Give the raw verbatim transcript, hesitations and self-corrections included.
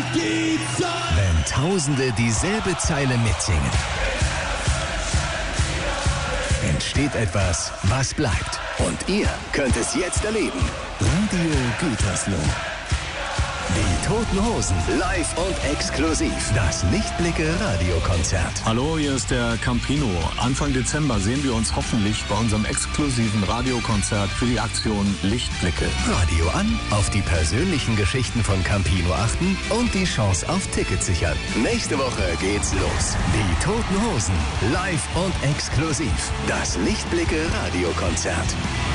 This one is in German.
die Zeit. Wenn Tausende dieselbe Zeile mitsingen, entsteht etwas, was bleibt. Und ihr könnt es jetzt erleben. Radio Gütersloh. Die Toten Hosen, live und exklusiv. Das Lichtblicke-Radiokonzert. Hallo, hier ist der Campino. Anfang Dezember sehen wir uns hoffentlich bei unserem exklusiven Radiokonzert für die Aktion Lichtblicke. Radio an, auf die persönlichen Geschichten von Campino achten und die Chance auf Tickets sichern. Nächste Woche geht's los. Die Toten Hosen, live und exklusiv. Das Lichtblicke-Radiokonzert.